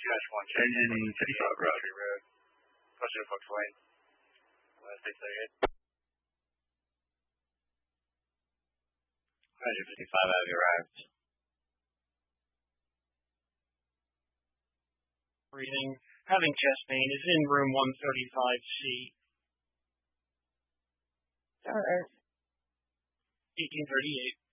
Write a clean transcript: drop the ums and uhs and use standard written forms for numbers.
Engine 55 Road. Closer to Fox Lane. 155 have arrived. Breathing, having chest pain, is in room 135C. 1838.